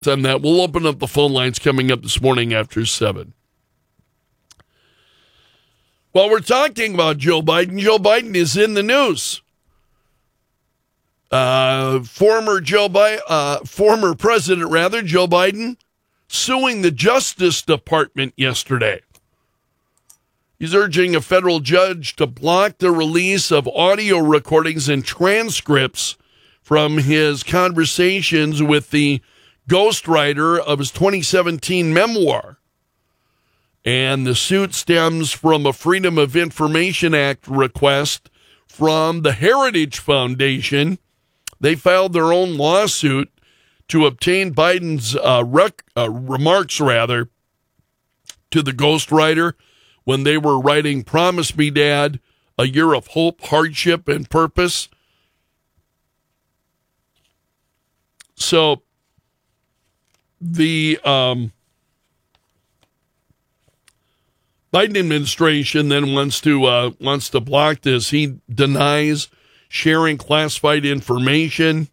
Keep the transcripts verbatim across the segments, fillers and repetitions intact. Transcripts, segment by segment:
on that. We'll open up the phone lines coming up this morning after seven. While we're talking about Joe Biden, Joe Biden is in the news. Uh, former Joe Biden, uh, former president, rather, Joe Biden, suing the Justice Department yesterday. He's urging a federal judge to block the release of audio recordings and transcripts from his conversations with the ghostwriter of his twenty seventeen memoir. And the suit stems from a Freedom of Information Act request from the Heritage Foundation. They filed their own lawsuit to obtain Biden's uh, rec- uh, remarks, rather, to the ghostwriter when they were writing Promise Me, Dad, A Year of Hope, Hardship, and Purpose. So the um, Biden administration then wants to uh, wants to block this. He denies sharing classified information.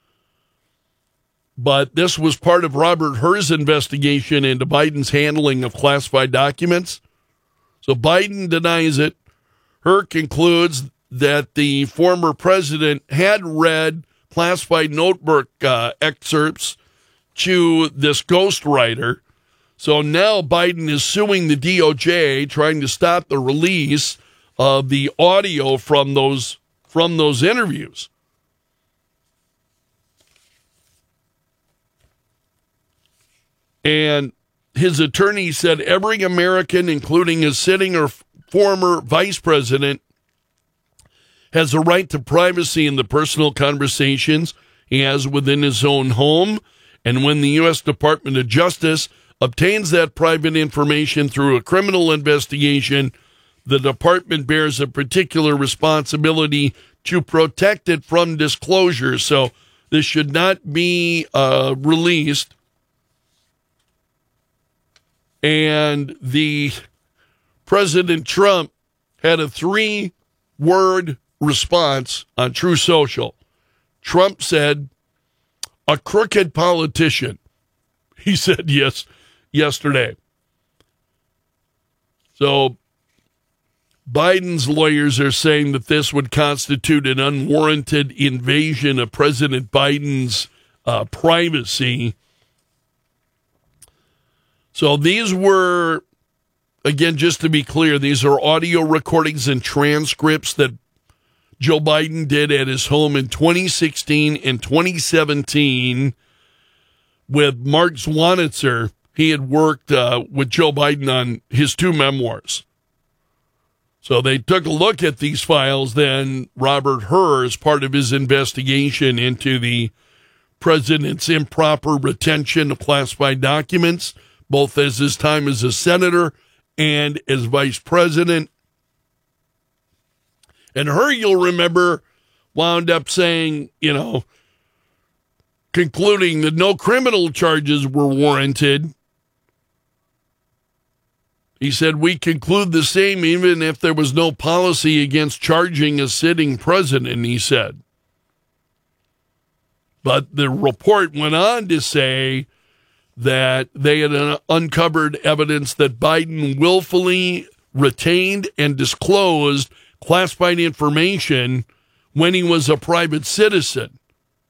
But this was part of Robert Hur's investigation into Biden's handling of classified documents. So Biden denies it. Hur concludes that the former president had read classified notebook uh, excerpts to this ghostwriter. So now Biden is suing the D O J, trying to stop the release of the audio from those from those interviews. And his attorney said every American, including a sitting or former vice president, has a right to privacy in the personal conversations he has within his own home. And when the U S Department of Justice obtains that private information through a criminal investigation, the department bears a particular responsibility to protect it from disclosure. So this should not be uh, released. And the President Trump had a three-word response on Truth Social. Trump said, "A crooked politician." He said yes yesterday. So Biden's lawyers are saying that this would constitute an unwarranted invasion of President Biden's uh, privacy. So these were, again, just to be clear, these are audio recordings and transcripts that Joe Biden did at his home in twenty sixteen and twenty seventeen with Mark Zwanitzer. He had worked uh, with Joe Biden on his two memoirs. So they took a look at these files, then Robert Hur, as part of his investigation into the president's improper retention of classified documents, both as his time as a senator and as vice president. And Hur, you'll remember, wound up saying, you know, concluding that no criminal charges were warranted. He said, "We conclude the same even if there was no policy against charging a sitting president," he said. But the report went on to say that they had uh, uncovered evidence that Biden willfully retained and disclosed classified information when he was a private citizen.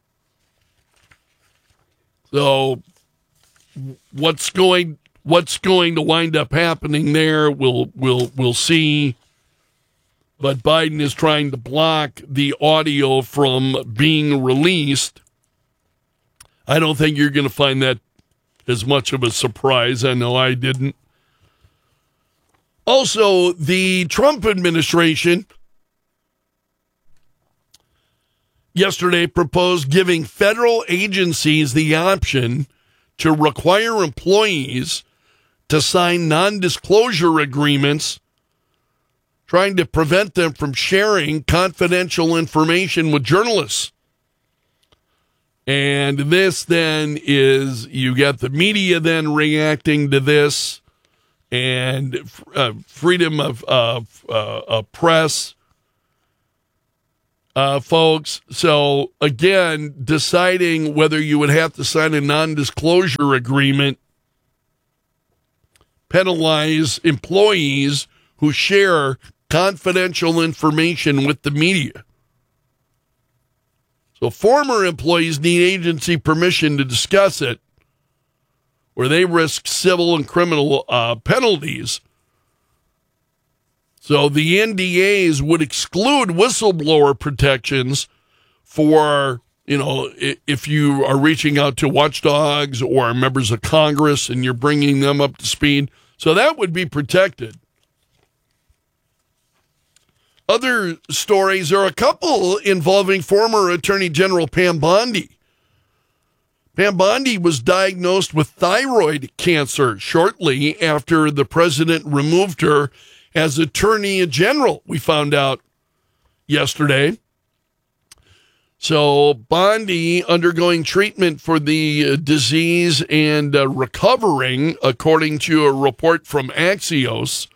So what's going what's going to wind up happening there, we'll we'll we'll see. But Biden is trying to block the audio from being released. I don't think you're going to find that as much of a surprise. I know I didn't. Also, the Trump administration yesterday proposed giving federal agencies the option to require employees to sign non-disclosure agreements, trying to prevent them from sharing confidential information with journalists. And this then is, you get the media then reacting to this, and uh, freedom of uh, uh, uh, press uh, folks. So, again, deciding whether you would have to sign a non-disclosure agreement, penalize employees who share confidential information with the media. So former employees need agency permission to discuss it, or they risk civil and criminal uh, penalties. So the N D As would exclude whistleblower protections for, you know, if you are reaching out to watchdogs or members of Congress and you're bringing them up to speed. So that would be protected. Other stories are a couple involving former Attorney General Pam Bondi. Pam Bondi was diagnosed with thyroid cancer shortly after the president removed her as Attorney General, we found out yesterday. So Bondi undergoing treatment for the uh, disease and uh, recovering, according to a report from Axios.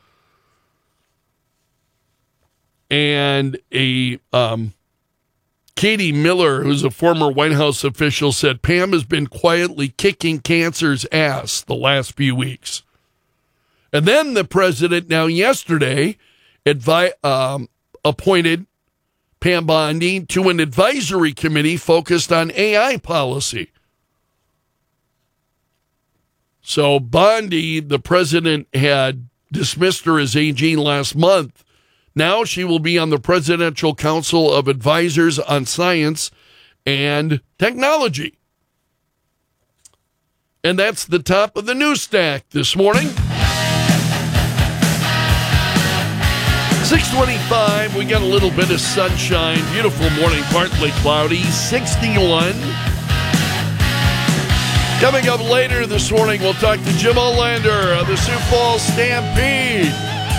And a um, Katie Miller, who's a former White House official, said Pam has been quietly kicking cancer's ass the last few weeks. And then the president, now yesterday, advi- um, appointed Pam Bondi to an advisory committee focused on A I policy. So Bondi, the president had dismissed her as A G last month. Now she will be on the Presidential Council of Advisors on Science and Technology. And that's the top of the news stack this morning. six twenty-five, we got a little bit of sunshine. Beautiful morning, partly cloudy, sixty-one. Coming up later this morning, we'll talk to Jim Olander of the Sioux Falls Stampede.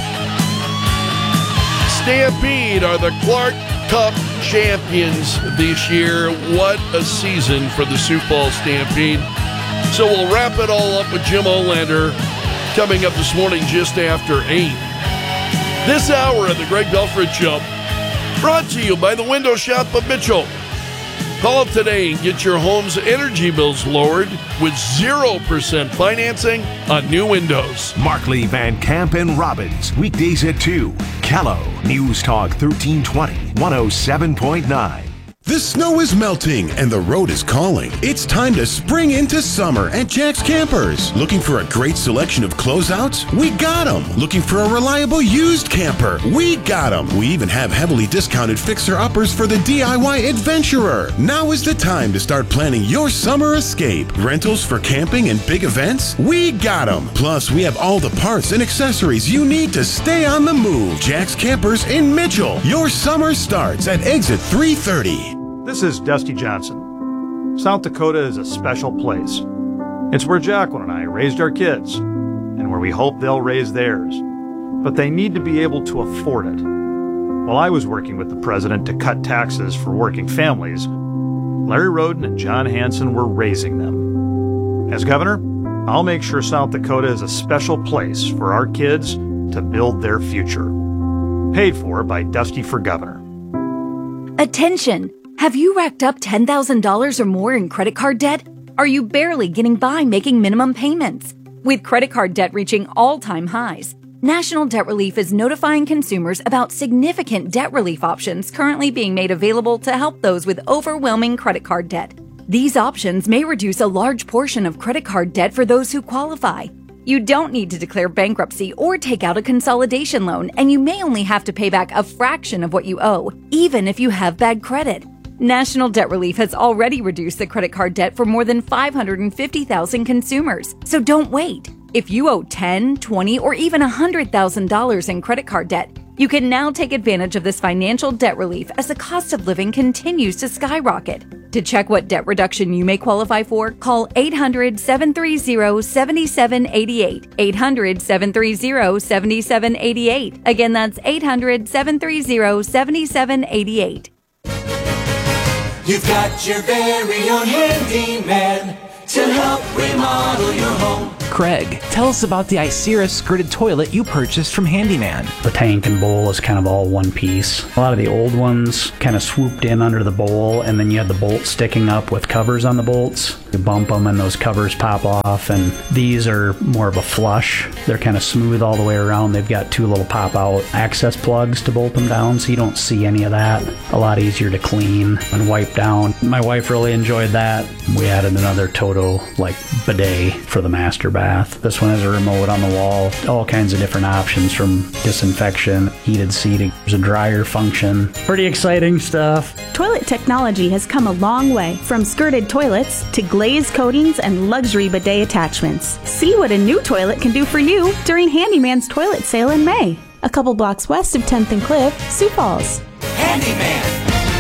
Stampede are the Clark Cup champions this year. What a season for the Sioux Falls Stampede. So we'll wrap it all up with Jim Olander coming up this morning just after eight. This hour of the Greg Belford Show brought to you by the Window Shop of Mitchell. Call today and get your home's energy bills lowered with zero percent financing on new windows. Markley, Van Camp, and Robbins. Weekdays at two. Callow. News Talk thirteen twenty, one oh seven point nine. The snow is melting and the road is calling. It's time to spring into summer at Jack's Campers. Looking for a great selection of closeouts? We got them. Looking for a reliable used camper? We got them. We even have heavily discounted fixer-uppers for the D I Y adventurer. Now is the time to start planning your summer escape. Rentals for camping and big events? We got them. Plus, we have all the parts and accessories you need to stay on the move. Jack's Campers in Mitchell. Your summer starts at exit three thirty. This is Dusty Johnson. South Dakota is a special place. It's where Jacqueline and I raised our kids, and where we hope they'll raise theirs. But they need to be able to afford it. While I was working with the president to cut taxes for working families, Larry Roden and John Hanson were raising them. As governor, I'll make sure South Dakota is a special place for our kids to build their future. Paid for by Dusty for Governor. Attention! Have you racked up ten thousand dollars or more in credit card debt? Are you barely getting by making minimum payments? With credit card debt reaching all-time highs, National Debt Relief is notifying consumers about significant debt relief options currently being made available to help those with overwhelming credit card debt. These options may reduce a large portion of credit card debt for those who qualify. You don't need to declare bankruptcy or take out a consolidation loan, and you may only have to pay back a fraction of what you owe, even if you have bad credit. National Debt Relief has already reduced the credit card debt for more than five hundred fifty thousand consumers, so don't wait. If you owe ten thousand dollars, twenty thousand dollars, or even one hundred thousand dollars in credit card debt, you can now take advantage of this financial debt relief as the cost of living continues to skyrocket. To check what debt reduction you may qualify for, call eight hundred, seven three zero, seven seven eight eight, eight hundred, seven three zero, seven seven eight eight. Again, that's eight hundred, seven three zero, seven seven eight eight. You've got your very own handyman to help remodel your home. Craig. Tell us about the Icera skirted toilet you purchased from Handyman. The tank and bowl is kind of all one piece. A lot of the old ones kind of swooped in under the bowl, and then you had the bolt sticking up with covers on the bolts. You bump them and those covers pop off, and these are more of a flush. They're kind of smooth all the way around. They've got two little pop-out access plugs to bolt them down, so you don't see any of that. A lot easier to clean and wipe down. My wife really enjoyed that. We added another Toto like bidet for the master bath. This one has a remote on the wall. All kinds of different options, from disinfection, heated seating. There's a dryer function. Pretty exciting stuff. Toilet technology has come a long way, from skirted toilets to glazed coatings and luxury bidet attachments. See what a new toilet can do for you during Handyman's toilet sale in May. A couple blocks west of tenth and Cliff, Sioux Falls. Handyman.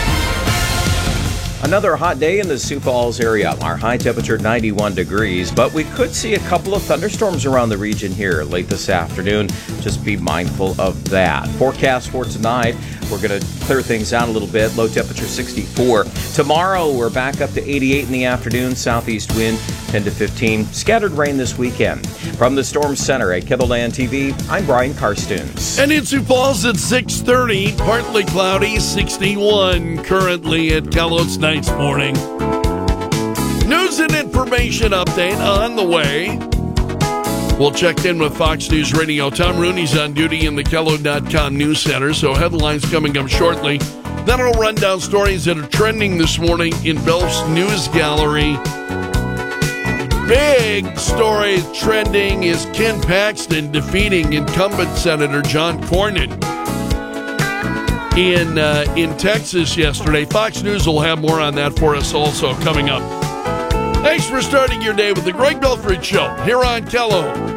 Another hot day in the Sioux Falls area. Our high temperature ninety-one degrees, but we could see a couple of thunderstorms around the region here late this afternoon. Just be mindful of that. Forecast for tonight, we're going to clear things out a little bit. Low temperature sixty-four. Tomorrow, we're back up to eighty-eight in the afternoon. Southeast wind ten to fifteen. Scattered rain this weekend. From the Storm Center at KELOLAND T V, I'm Brian Karstuns. And in Sioux Falls at six thirty, partly cloudy, sixty-one currently at Kello's Nights Morning. News and information update on the way. We'll check in with Fox News Radio. Tom Rooney's on duty in the Kello dot com News Center, so headlines coming up shortly. Then I'll run down stories that are trending this morning in Belf's News Gallery. Big story trending is Ken Paxton defeating incumbent Senator John Cornyn in uh, in Texas yesterday. Fox News will have more on that for us also coming up. Thanks for starting your day with the Greg Belford Show here on Kello.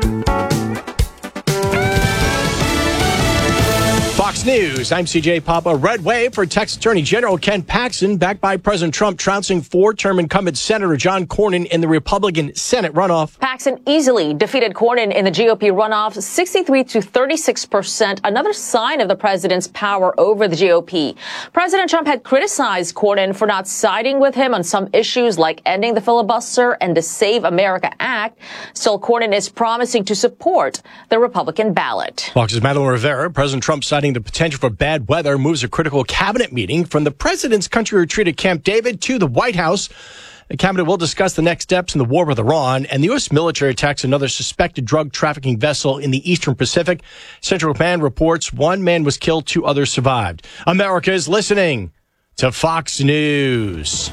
Fox News, I'm C J Papa. Red wave for Texas Attorney General Ken Paxton, backed by President Trump, trouncing four-term incumbent Senator John Cornyn in the Republican Senate runoff. Paxton easily defeated Cornyn in the G O P runoff, sixty-three to thirty-six percent, another sign of the president's power over the G O P. President Trump had criticized Cornyn for not siding with him on some issues like ending the filibuster and the Save America Act. Still, Cornyn is promising to support the Republican ballot. Fox's Madeline Rivera, President Trump citing the potential for bad weather, moves a critical cabinet meeting from the president's country retreat at Camp David to the White House. The cabinet will discuss the next steps in the war with Iran, and the U S military attacks another suspected drug trafficking vessel in the Eastern Pacific. Central Command reports one man was killed, two others survived. America is listening to Fox News.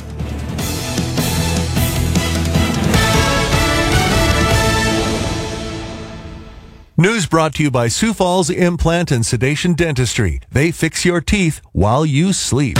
News brought to you by Sioux Falls Implant and Sedation Dentistry. They fix your teeth while you sleep.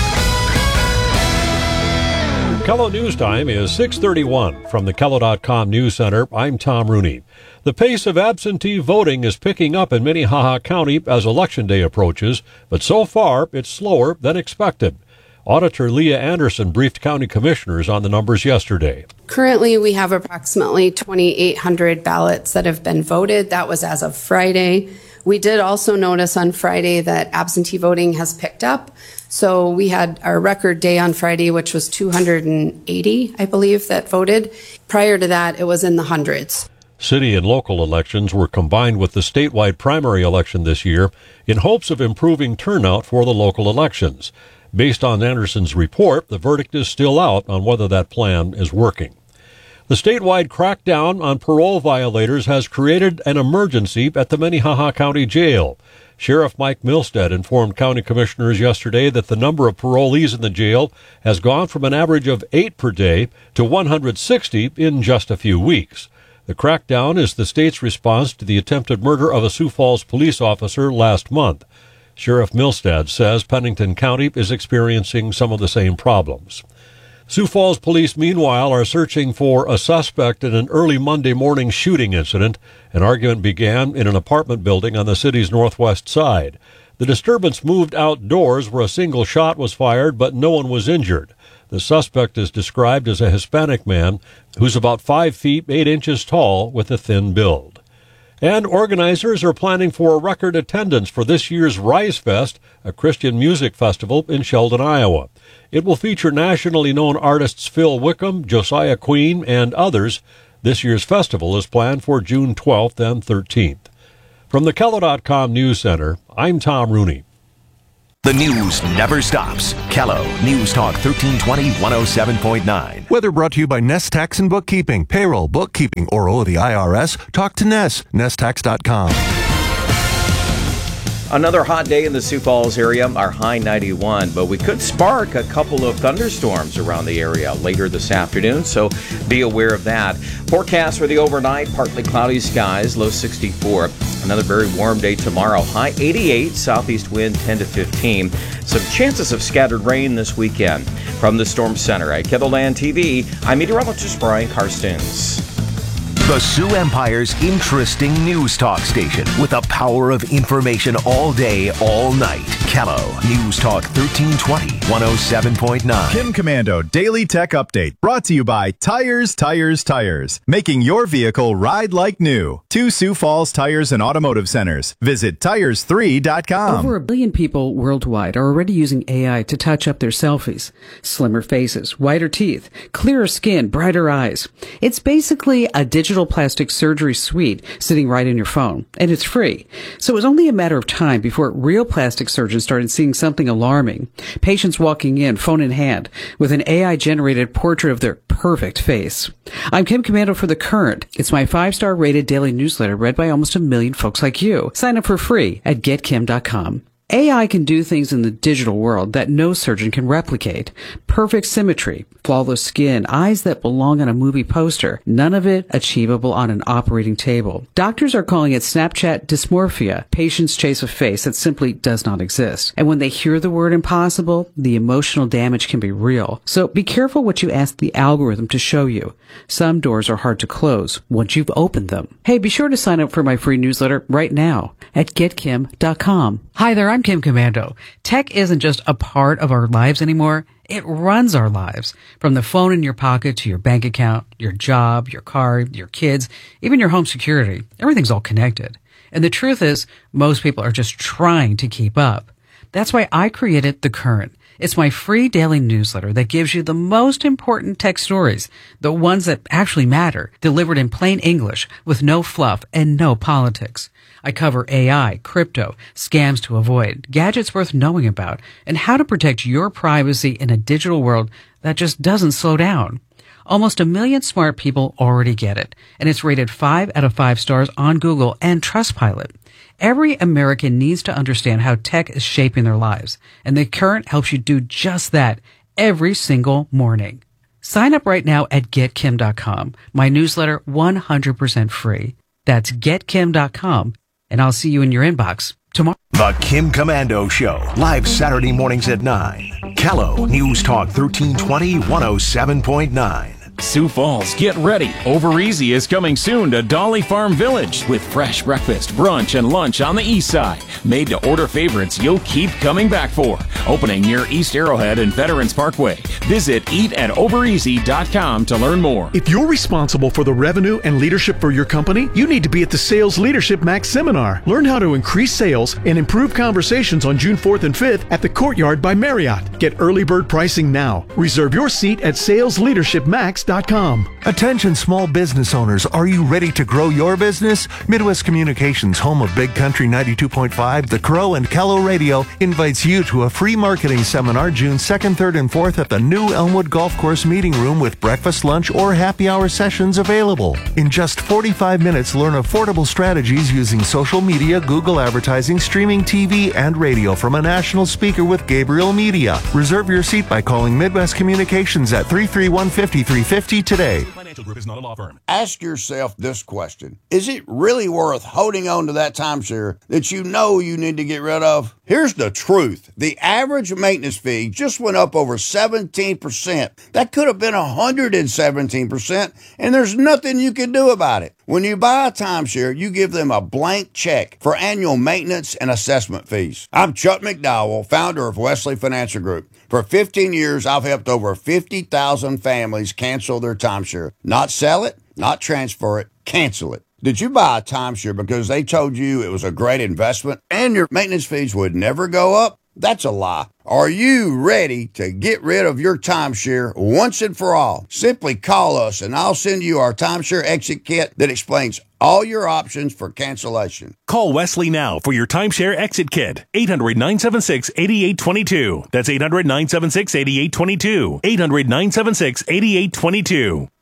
Kello News Time is six thirty-one. From the Kello dot com News Center, I'm Tom Rooney. The pace of absentee voting is picking up in Minnehaha County as Election Day approaches, but so far it's slower than expected. Auditor Leah Anderson briefed county commissioners on the numbers yesterday. Currently, we have approximately twenty-eight hundred ballots that have been voted. That was as of Friday. We did also notice on Friday that absentee voting has picked up. So we had our record day on Friday, which was two hundred eighty, I believe, that voted. Prior to that, it was in the hundreds. City and local elections were combined with the statewide primary election this year in hopes of improving turnout for the local elections. Based on Anderson's report, the verdict is still out on whether that plan is working. The statewide crackdown on parole violators has created an emergency at the Minnehaha County Jail. Sheriff Mike Milstead informed county commissioners yesterday that the number of parolees in the jail has gone from an average of eight per day to one hundred sixty in just a few weeks. The crackdown is the state's response to the attempted murder of a Sioux Falls police officer last month. Sheriff Milstead says Pennington County is experiencing some of the same problems. Sioux Falls police, meanwhile, are searching for a suspect in an early Monday morning shooting incident. An argument began in an apartment building on the city's northwest side. The disturbance moved outdoors where a single shot was fired, but no one was injured. The suspect is described as a Hispanic man who's about five feet, eight inches tall with a thin build. And organizers are planning for a record attendance for this year's Rise Fest, a Christian music festival in Sheldon, Iowa. It will feature nationally known artists Phil Wickham, Josiah Queen, and others. This year's festival is planned for June twelfth and thirteenth. From the Kello dot com News Center, I'm Tom Rooney. The news never stops. Kello News Talk thirteen twenty, one oh seven point nine. Weather brought to you by Nest Tax and Bookkeeping. Payroll, bookkeeping, or owe the I R S? Talk to Nest. nest tax dot com. Another hot day in the Sioux Falls area, our high ninety-one, but we could spark a couple of thunderstorms around the area later this afternoon, so be aware of that. Forecast for the overnight, partly cloudy skies, low sixty-four. Another very warm day tomorrow, high eighty-eight, southeast wind ten to fifteen. Some chances of scattered rain this weekend. From the Storm Center at Kettleland T V, I'm meteorologist Brian Karstens. The Sioux Empire's interesting news talk station with the power of information all day, all night. Kello News Talk thirteen twenty, one oh seven point nine. Kim Commando Daily Tech Update brought to you by Tires, Tires, Tires. Making your vehicle ride like new. Two Sioux Falls Tires and Automotive Centers. Visit tires three dot com. Over a billion people worldwide are already using A I to touch up their selfies. Slimmer faces, whiter teeth, clearer skin, brighter eyes. It's basically a digital plastic surgery suite sitting right in your phone, and it's free. So it was only a matter of time before real plastic surgeons started seeing something alarming. Patients walking in, phone in hand, with an A I-generated portrait of their perfect face. I'm Kim Commando for The Current. It's my five-star rated daily newsletter read by almost a million folks like you. Sign up for free at get kim dot com. A I can do things in the digital world that no surgeon can replicate. Perfect symmetry, flawless skin, eyes that belong on a movie poster. None of it achievable on an operating table. Doctors are calling it Snapchat dysmorphia. Patients chase a face that simply does not exist. And when they hear the word impossible, the emotional damage can be real. So be careful what you ask the algorithm to show you. Some doors are hard to close once you've opened them. Hey, be sure to sign up for my free newsletter right now at get kim dot com. Hi there, I'm Kim Commando. Tech isn't just a part of our lives anymore. It runs our lives. From the phone in your pocket to your bank account, your job, your car, your kids, even your home security. Everything's all connected. And the truth is, most people are just trying to keep up. That's why I created The Current. It's my free daily newsletter that gives you the most important tech stories, the ones that actually matter, delivered in plain English with no fluff and no politics. I cover A I, crypto, scams to avoid, gadgets worth knowing about, and how to protect your privacy in a digital world that just doesn't slow down. Almost a million smart people already get it, and it's rated five out of five stars on Google and Trustpilot. Every American needs to understand how tech is shaping their lives, and The Current helps you do just that every single morning. Sign up right now at get kim dot com. My newsletter one hundred percent free. That's get kim dot com, and I'll see you in your inbox tomorrow. The Kim Commando Show, live Saturday mornings at nine. Kello News Talk thirteen twenty, one oh seven point nine. Sioux Falls, get ready. Over Easy is coming soon to Dolly Farm Village with fresh breakfast, brunch, and lunch on the east side. Made to order favorites you'll keep coming back for. Opening near East Arrowhead and Veterans Parkway. Visit eat at over easy dot com to learn more. If you're responsible for the revenue and leadership for your company, you need to be at the Sales Leadership Max Seminar. Learn how to increase sales and improve conversations on June fourth and fifth at the Courtyard by Marriott. Get early bird pricing now. Reserve your seat at sales leadership max dot com. Attention small business owners, are you ready to grow your business? Midwest Communications, home of Big Country ninety-two point five, The Crow, and Kello Radio, invites you to a free marketing seminar June second, third, and fourth at the new Elmwood Golf Course Meeting Room with breakfast, lunch, or happy hour sessions available. In just forty-five minutes, learn affordable strategies using social media, Google advertising, streaming T V, and radio from a national speaker with Gabriel Media. Reserve your seat by calling Midwest Communications at three three one, five three five zero today. Financial Group is not a law firm. Ask yourself this question. Is it really worth holding on to that timeshare that you know you need to get rid of? Here's the truth. The average maintenance fee just went up over seventeen percent. That could have been one hundred seventeen percent, and there's nothing you can do about it. When you buy a timeshare, you give them a blank check for annual maintenance and assessment fees. I'm Chuck McDowell, founder of Wesley Financial Group. For fifteen years, I've helped over fifty thousand families cancel their timeshare. Not sell it, not transfer it, cancel it. Did you buy a timeshare because they told you it was a great investment and your maintenance fees would never go up? That's a lie. Are you ready to get rid of your timeshare once and for all? Simply call us and I'll send you our timeshare exit kit that explains all your options for cancellation. Call Wesley now for your timeshare exit kit. eight hundred, nine seven six, eight eight two two. That's eight hundred, nine seven six, eight eight two two. eight hundred, nine seven six, eight eight two two.